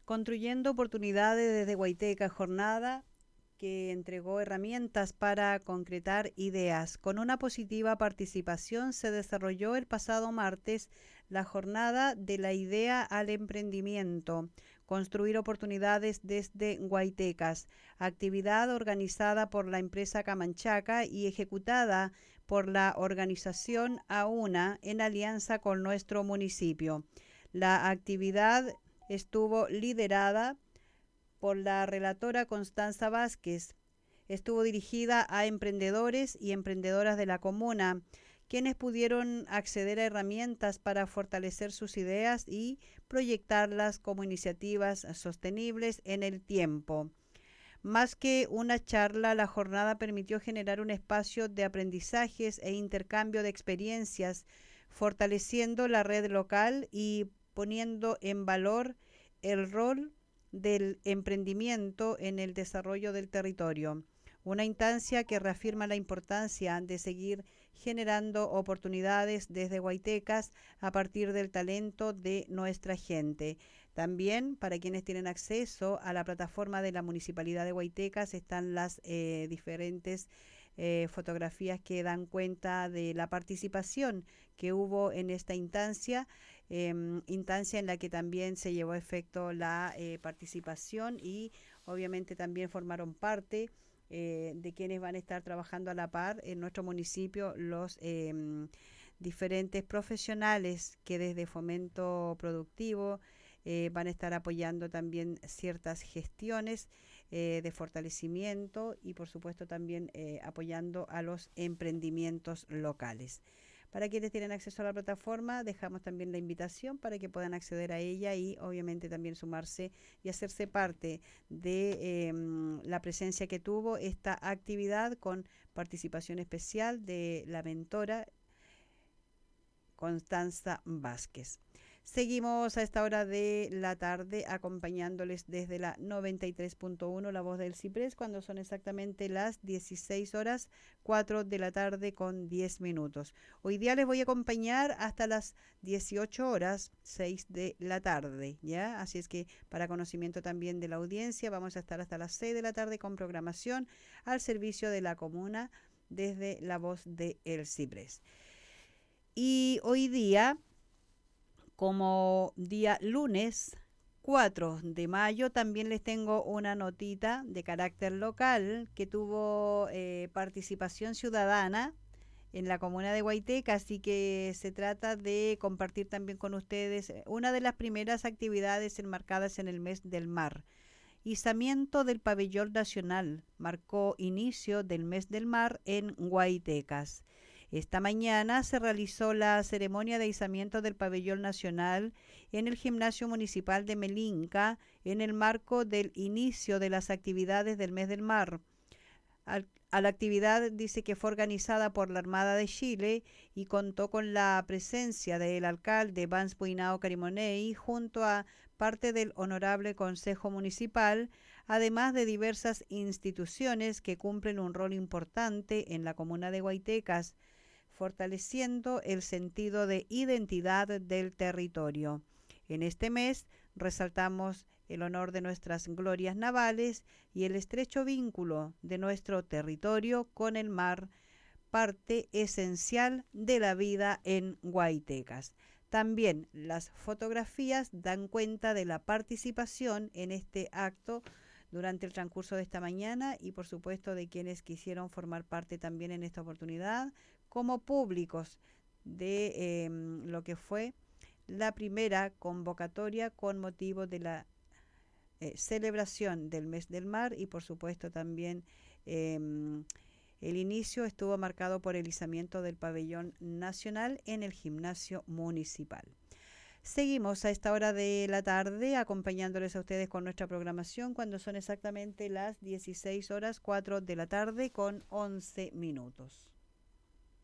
Construyendo oportunidades desde Guaiteca, jornada que entregó herramientas para concretar ideas. Con una positiva participación se desarrolló el pasado martes la jornada de la idea al emprendimiento, construir oportunidades desde Guaitecas, actividad organizada por la empresa Camanchaca y ejecutada por la organización AUNA en alianza con nuestro municipio. La actividad estuvo liderada por la relatora Constanza Vázquez. Estuvo dirigida a emprendedores y emprendedoras de la comuna, quienes pudieron acceder a herramientas para fortalecer sus ideas y proyectarlas como iniciativas sostenibles en el tiempo. Más que una charla, la jornada permitió generar un espacio de aprendizajes e intercambio de experiencias, fortaleciendo la red local y poniendo en valor el rol del emprendimiento en el desarrollo del territorio. Una instancia que reafirma la importancia de seguir generando oportunidades desde Guaitecas a partir del talento de nuestra gente. También para quienes tienen acceso a la plataforma de la Municipalidad de Guaitecas están las diferentes fotografías que dan cuenta de la participación que hubo en esta instancia en la que también se llevó a efecto la participación y obviamente también formaron parte de quienes van a estar trabajando a la par en nuestro municipio, los diferentes profesionales que desde Fomento Productivo van a estar apoyando también ciertas gestiones de fortalecimiento y por supuesto también apoyando a los emprendimientos locales. Para quienes tienen acceso a la plataforma, dejamos también la invitación para que puedan acceder a ella y obviamente también sumarse y hacerse parte de la presencia que tuvo esta actividad con participación especial de la mentora Constanza Vázquez. Seguimos a esta hora de la tarde acompañándoles desde la 93.1 La Voz del Ciprés cuando son exactamente las 16 horas 4 de la tarde con 10 minutos. Hoy día les voy a acompañar hasta las 18 horas 6 de la tarde, ¿ya? Así es que para conocimiento también de la audiencia vamos a estar hasta las 6 de la tarde con programación al servicio de la comuna desde La Voz del Ciprés. Y hoy día, como día lunes 4 de mayo, también les tengo una notita de carácter local que tuvo participación ciudadana en la comuna de Guaiteca, así que se trata de compartir también con ustedes una de las primeras actividades enmarcadas en el mes del mar. Izamiento del pabellón nacional marcó inicio del mes del mar en Guaitecas. Esta mañana se realizó la ceremonia de izamiento del pabellón nacional en el gimnasio municipal de Melinca en el marco del inicio de las actividades del mes del mar. A la actividad dice que fue organizada por la Armada de Chile y contó con la presencia del alcalde Vance Puinao Carimonei junto a parte del Honorable Consejo Municipal, además de diversas instituciones que cumplen un rol importante en la comuna de Guaitecas, fortaleciendo el sentido de identidad del territorio. En este mes resaltamos el honor de nuestras glorias navales y el estrecho vínculo de nuestro territorio con el mar, parte esencial de la vida en Guaitecas. También las fotografías dan cuenta de la participación en este acto durante el transcurso de esta mañana y por supuesto de quienes quisieron formar parte también en esta oportunidad como públicos de lo que fue la primera convocatoria con motivo de la celebración del mes del mar y por supuesto también el inicio estuvo marcado por el izamiento del pabellón nacional en el gimnasio municipal. Seguimos a esta hora de la tarde acompañándoles a ustedes con nuestra programación cuando son exactamente las 16 horas 4 de la tarde con 11 minutos.